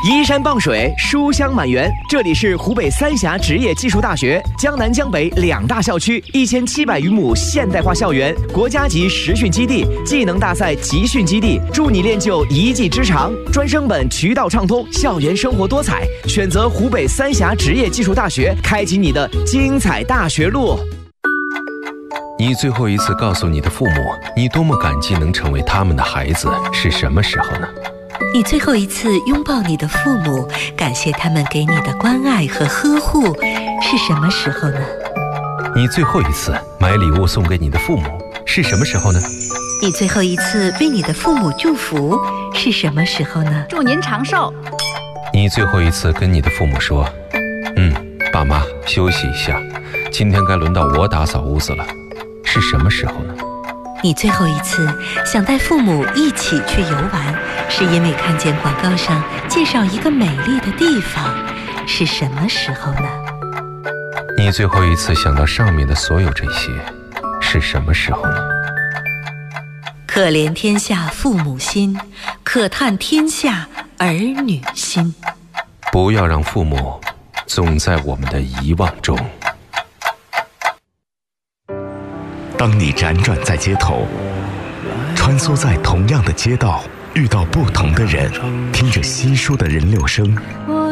依山傍水，书香满园。这里是湖北三峡职业技术大学，江南江北两大校区，1700余亩现代化校园，国家级实训基地，技能大赛集训基地，助你练就一技之长。专升本渠道畅通，校园生活多彩。选择湖北三峡职业技术大学，开启你的精彩大学路。 你最后一次告诉你的父母，你多么感激能成为他们的孩子，是什么时候呢？ 你最后一次拥抱你的父母，感谢他们给你的关爱和呵护，是什么时候呢？ 你最后一次买礼物送给你的父母，是什么时候呢？ 你最后一次为你的父母祝福，是什么时候呢？ 祝您长寿。 你最后一次跟你的父母说，爸妈休息一下，今天该轮到我打扫屋子了，是什么时候呢？ 你最后一次想带父母一起去游玩，是因为看见广告上介绍一个美丽的地方，是什么时候呢？ 你最后一次想到上面的所有这些，是什么时候呢？ 可怜天下父母心，可叹天下儿女心。 不要让父母总在我们的遗忘中。 当你辗转在街头，穿梭在同样的街道，遇到不同的人，听着稀疏的人流声，